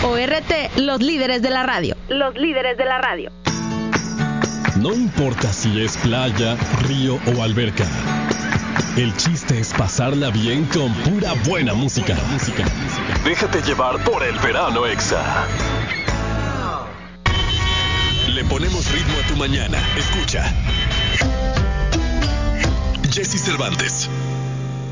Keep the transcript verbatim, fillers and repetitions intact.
O R T, los líderes de la radio. Los líderes de la radio. No importa si es playa, río o alberca. El chiste es pasarla bien con pura buena música. música. Déjate llevar por el verano Exa. Le ponemos ritmo a tu mañana. Escucha. Jesse Cervantes.